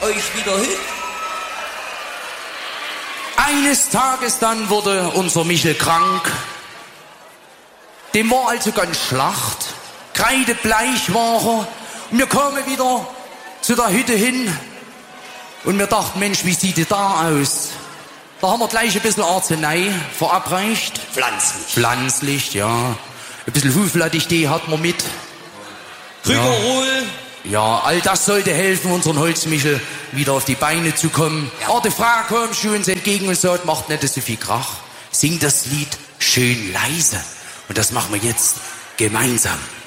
euch wieder hin. Eines Tages dann wurde unser Michel krank. Dem war also ganz schlacht. Kreidebleich war er. Und wir kamen wieder zu der Hütte hin. Und wir dachten, Mensch, wie sieht es da aus? Da haben wir gleich ein bisschen Arznei verabreicht. Pflanzlich. Pflanzlich, ja. Ein bisschen Huflattich hatten wir mit. Krügerol. Ja, all das sollte helfen, unseren Holzmichel wieder auf die Beine zu kommen. Ja. Aber die Frau kam schon uns entgegen und sagt, macht nicht so viel Krach. Singt das Lied schön leise. Und das machen wir jetzt gemeinsam.